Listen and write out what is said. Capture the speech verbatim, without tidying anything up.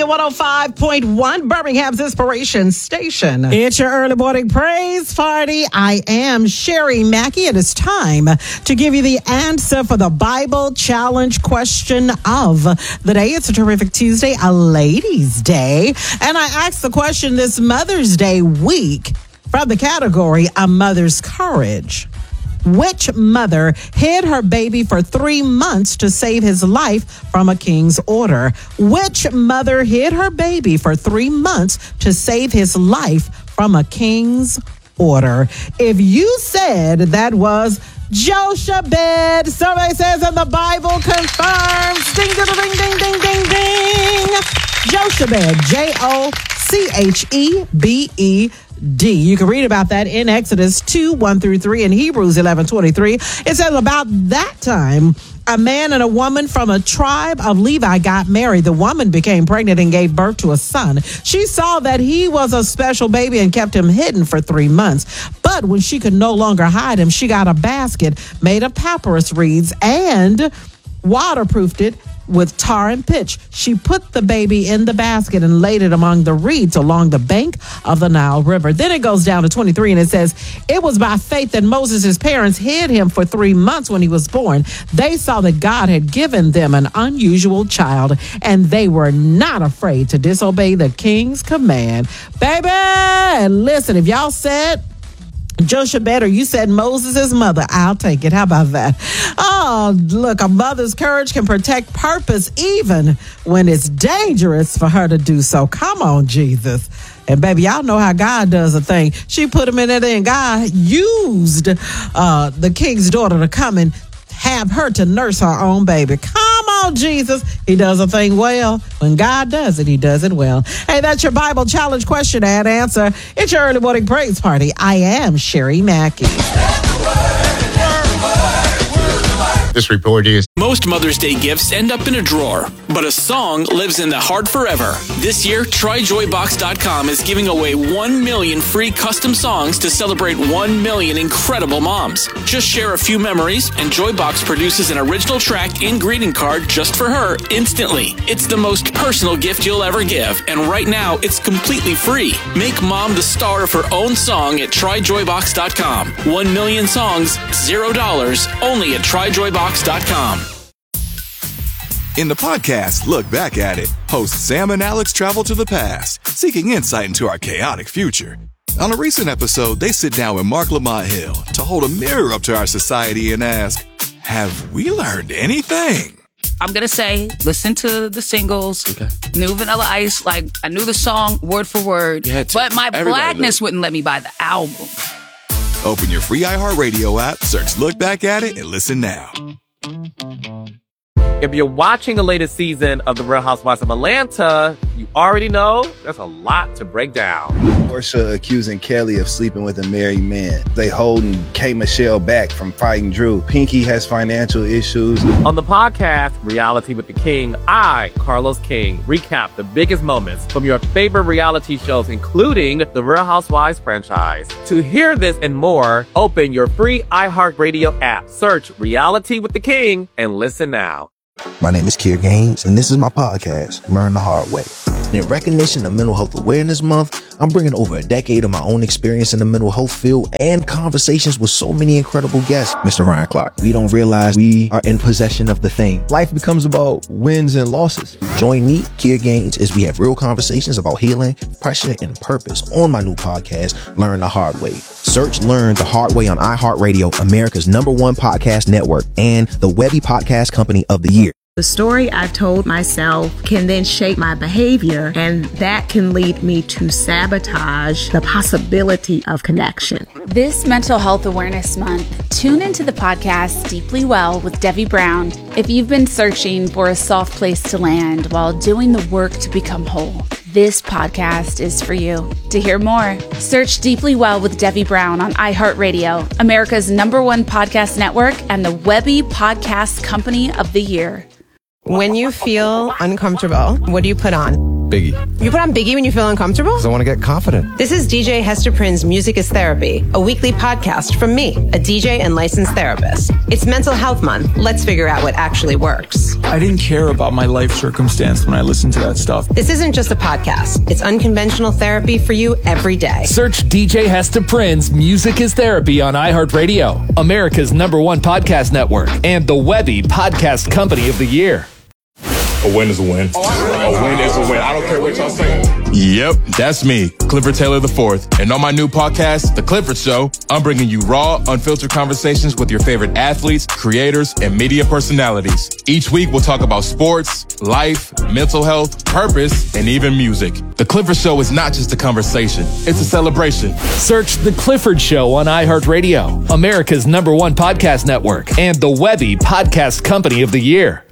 W one oh five point one, Birmingham's Inspiration Station. It's your early morning praise party. I am Sherry Mackey. It is time to give you the answer for the Bible challenge question of the day. It's a terrific Tuesday, a ladies' day. And I asked the question this Mother's Day week from the category A Mother's Courage. Which mother hid her baby for three months to save his life from a king's order? Which mother hid her baby for three months to save his life from a king's order? If you said that was Jochebed, survey says, and the Bible confirms. Ding, ding, ding, ding, ding, ding, ding. Jochebed, J O C H E B E D. You can read about that in Exodus two, one through three, and Hebrews eleven twenty-three. It says, about that time, a man and a woman from a tribe of Levi got married. The woman became pregnant and gave birth to a son. She saw that he was a special baby and kept him hidden for three months. But when she could no longer hide him, she got a basket made of papyrus reeds and waterproofed it with tar and pitch. She put the baby in the basket and laid it among the reeds along the bank of the Nile River. Then it goes down to twenty-three and it says, it was by faith that Moses' parents hid him for three months when he was born. They saw that God had given them an unusual child and they were not afraid to disobey the king's command. Baby, listen, if y'all said Jochebed, or you said Moses' mother, I'll take it. How about that? Oh, look, a mother's courage can protect purpose even when it's dangerous for her to do so. Come on, Jesus. And baby, y'all know how God does a thing. She put him in there and God used uh, the king's daughter to come and have her to nurse her own baby. Come on, Jesus. He does a thing well. When God does it, he does it well. Hey, that's your Bible challenge question and answer. It's your early morning praise party. I am Sherry Mackey. This report is... Most Mother's Day gifts end up in a drawer, but a song lives in the heart forever. This year, try joy box dot com is giving away one million free custom songs to celebrate one million incredible moms. Just share a few memories, and Joybox produces an original track and greeting card just for her instantly. It's the most personal gift you'll ever give, and right now, it's completely free. Make mom the star of her own song at try joy box dot com. One million songs, zero dollars, only at try joy box dot com. In the podcast, Look Back at It, hosts Sam and Alex travel to the past, seeking insight into our chaotic future. On a recent episode, they sit down with Mark Lamont Hill to hold a mirror up to our society and ask, have we learned anything? I'm going to say, listen to the singles, okay. New Vanilla Ice, like, I knew the song word for word, but my blackness wouldn't let me buy the album. Open your free iHeartRadio app, search Look Back at It, and listen now. If you're watching the latest season of The Real Housewives of Atlanta, you already know there's a lot to break down. Porsha accusing Kelly of sleeping with a married man. They holding K. Michelle back from fighting Drew. Pinky has financial issues. On the podcast, Reality with the King, I, Carlos King, recap the biggest moments from your favorite reality shows, including the Real Housewives franchise. To hear this and more, open your free iHeartRadio app, search Reality with the King, and listen now. My name is Kier Gaines, and this is my podcast, Learn the Hard Way. In recognition of Mental Health Awareness Month, I'm bringing over a decade of my own experience in the mental health field and conversations with so many incredible guests. Mister Ryan Clark, we don't realize we are in possession of the thing. Life becomes about wins and losses. Join me, Kier Gaines, as we have real conversations about healing, pressure, and purpose on my new podcast, Learn the Hard Way. Search Learn the Hard Way on iHeartRadio, America's number one podcast network, and the Webby Podcast Company of the Year. The story I told myself can then shape my behavior, and that can lead me to sabotage the possibility of connection. This Mental Health Awareness Month, tune into the podcast Deeply Well with Debbie Brown if you've been searching for a soft place to land while doing the work to become whole. This podcast is for you. To hear more, search Deeply Well with Debbie Brown on iHeartRadio, America's number one podcast network, and the Webby Podcast Company of the Year. When you feel uncomfortable, what do you put on? Biggie. You put on Biggie when you feel uncomfortable? Because I want to get confident. This is D J Hester Prynne's Music is Therapy, a weekly podcast from me, a D J and licensed therapist. It's Mental Health Month. Let's figure out what actually works. I didn't care about my life circumstance when I listened to that stuff. This isn't just a podcast. It's unconventional therapy for you every day. Search D J Hester Prynne's Music is Therapy on iHeartRadio, America's number one podcast network, and the Webby Podcast Company of the Year. A win is a win. A win is a win. I don't care what y'all say. Yep, that's me, Clifford Taylor the fourth. And on my new podcast, The Clifford Show, I'm bringing you raw, unfiltered conversations with your favorite athletes, creators, and media personalities. Each week, we'll talk about sports, life, mental health, purpose, and even music. The Clifford Show is not just a conversation, it's a celebration. Search The Clifford Show on iHeartRadio, America's number one podcast network, and the Webby Podcast Company of the Year.